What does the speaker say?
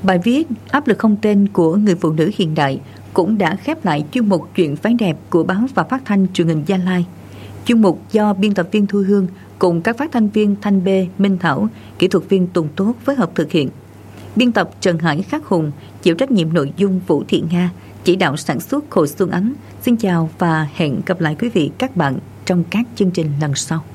Bài viết Áp lực không tên của người phụ nữ hiện đại cũng đã khép lại chuyên mục Chuyện phái đẹp của báo và phát thanh truyền hình Gia Lai. Chuyên mục do biên tập viên Thu Hương cùng các phát thanh viên Thanh Bê, Minh Thảo, kỹ thuật viên Tùng Tốt phối hợp thực hiện. Biên tập Trần Hải Khắc Hùng, chịu trách nhiệm nội dung Vũ Thị Nga, chỉ đạo sản xuất Hồ Xuân Ánh. Xin chào và hẹn gặp lại quý vị các bạn trong các chương trình lần sau.